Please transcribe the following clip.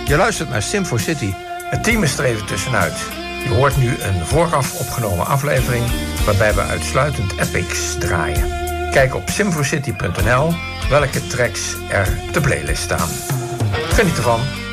Je luistert naar Simfo City. Het team is er even tussenuit. Je hoort nu een vooraf opgenomen aflevering waarbij we uitsluitend epics draaien. Kijk op simfocity.nl welke tracks er op de playlist staan. Geniet ervan.